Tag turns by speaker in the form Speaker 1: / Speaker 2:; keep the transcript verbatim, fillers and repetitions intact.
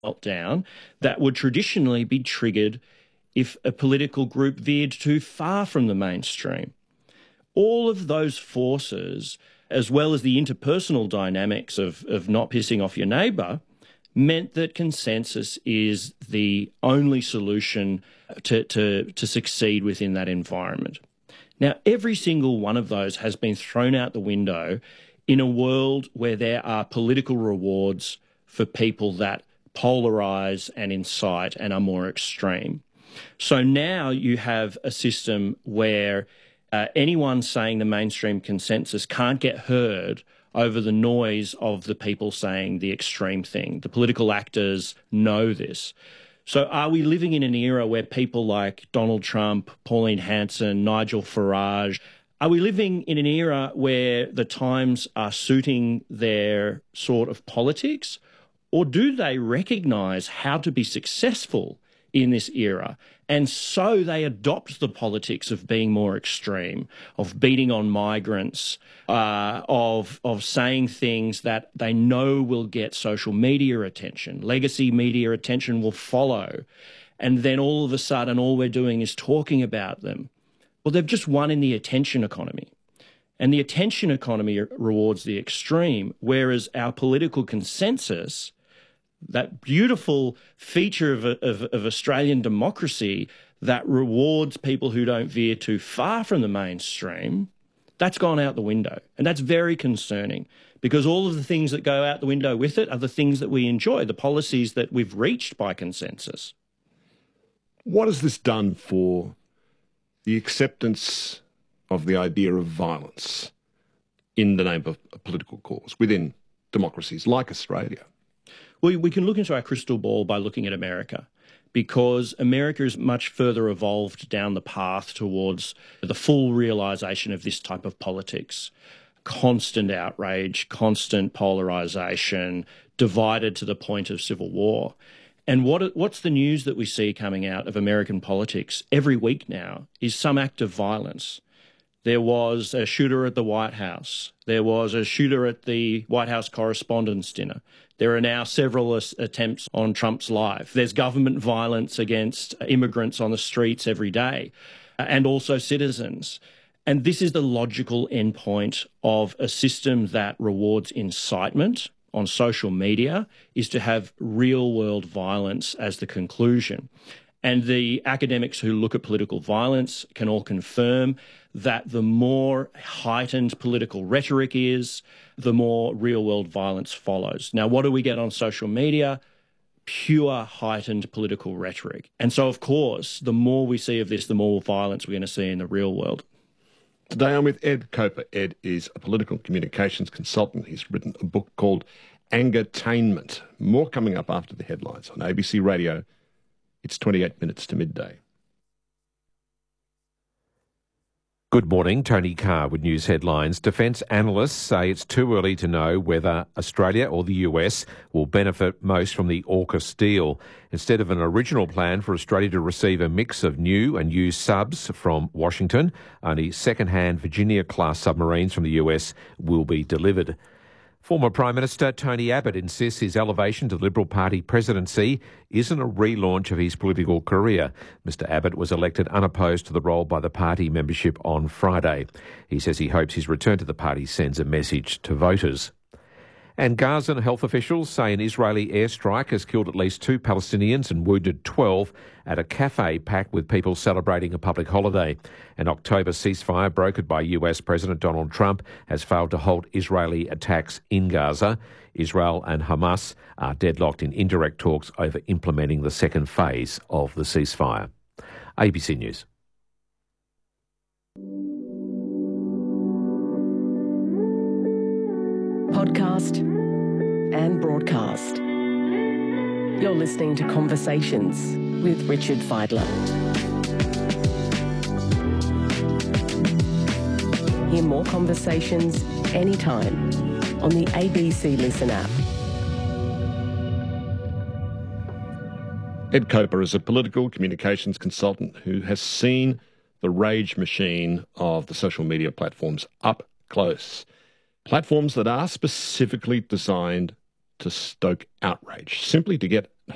Speaker 1: meltdown that would traditionally be triggered if a political group veered too far from the mainstream. All of those forces, as well as the interpersonal dynamics of, of not pissing off your neighbour, meant that consensus is the only solution to, to, to succeed within that environment. Now, every single one of those has been thrown out the window in a world where there are political rewards for people that polarise and incite and are more extreme. So now you have a system where uh, anyone saying the mainstream consensus can't get heard over the noise of the people saying the extreme thing. The political actors know this. So are we living in an era where people like Donald Trump, Pauline Hanson, Nigel Farage, are we living in an era where the times are suiting their sort of politics? Or do they recognise how to be successful in this era? And so they adopt the politics of being more extreme, of beating on migrants, uh, of, of saying things that they know will get social media attention. Legacy media attention will follow. And then all of a sudden, all we're doing is talking about them. Well, they've just won in the attention economy. And the attention economy rewards the extreme, whereas our political consensus, that beautiful feature of, of, of Australian democracy that rewards people who don't veer too far from the mainstream, that's gone out the window. And that's very concerning because all of the things that go out the window with it are the things that we enjoy, the policies that we've reached by consensus.
Speaker 2: What has this done for the acceptance of the idea of violence in the name of a political cause within democracies like Australia?
Speaker 1: Well, we can look into our crystal ball by looking at America, because America is much further evolved down the path towards the full realisation of this type of politics. Constant outrage, constant polarisation, divided to the point of civil war. And what what's the news that we see coming out of American politics every week now is some act of violence. There was a shooter at the White House. There was a shooter at the White House Correspondents' Dinner. There are now several attempts on Trump's life. There's government violence against immigrants on the streets every day, and also citizens. And this is the logical endpoint of a system that rewards incitement on social media, is to have real-world violence as the conclusion. And the academics who look at political violence can all confirm that the more heightened political rhetoric is, the more real-world violence follows. Now, what do we get on social media? Pure heightened political rhetoric. And so, of course, the more we see of this, the more violence we're going to see in the real world.
Speaker 2: Today I'm with Ed Koper. Ed is a political communications consultant. He's written a book called Angertainment. More coming up after the headlines on A B C Radio. It's twenty-eight minutes to midday.
Speaker 3: Good morning, Tony Carr with news headlines. Defence analysts say it's too early to know whether Australia or the U S will benefit most from the AUKUS deal. Instead of an original plan for Australia to receive a mix of new and used subs from Washington, only second-hand Virginia-class submarines from the U S will be delivered. Former Prime Minister Tony Abbott insists his elevation to the Liberal Party presidency isn't a relaunch of his political career. Mister Abbott was elected unopposed to the role by the party membership on Friday. He says he hopes his return to the party sends a message to voters. And Gazan health officials say an Israeli airstrike has killed at least two Palestinians and wounded twelve at a cafe packed with people celebrating a public holiday. An October ceasefire brokered by U S President Donald Trump has failed to halt Israeli attacks in Gaza. Israel and Hamas are deadlocked in indirect talks over implementing the second phase of the ceasefire. A B C News.
Speaker 4: Podcast and broadcast. You're listening to Conversations with Richard Fidler. Hear more conversations anytime on the A B C Listen app.
Speaker 2: Ed Koper is a political communications consultant who has seen the rage machine of the social media platforms up close. Platforms that are specifically designed to stoke outrage, simply to get